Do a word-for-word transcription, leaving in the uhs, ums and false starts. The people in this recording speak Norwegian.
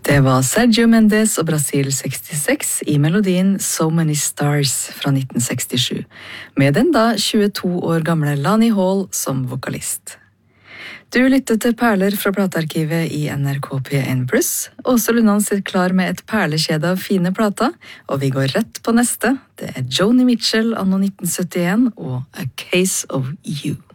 Det var Sergio Mendes og Brasil sekstiseks i melodien So Many Stars fra nitten sekstisju, med den da tjueto år gamle Lani Hall som vokalist. Du lyttet til Perler fra platearkivet i N R K P en pluss. Åse Lundan sitter klar med et perlekjede av fine plater, og vi går rett på neste. Det er Joni Mitchell anno nitten syttien og A Case of You.